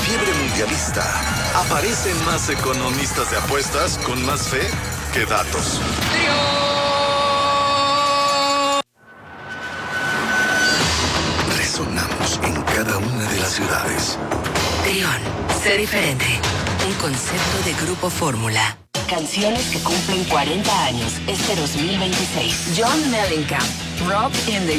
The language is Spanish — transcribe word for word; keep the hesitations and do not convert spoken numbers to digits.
fiebre mundialista, aparecen más economistas de apuestas con más fe que datos. Resonamos en cada una de las ciudades. Trión, sé diferente. Un concepto de Grupo Fórmula. Canciones que cumplen cuarenta años este dos mil veintiséis. John Mellencamp, Rock in the